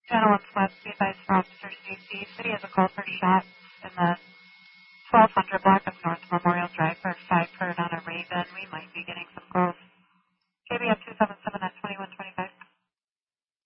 Channel 1 West, be advised for Officer Stacy. City has a call for shots in the 1200 block of North Memorial Drive.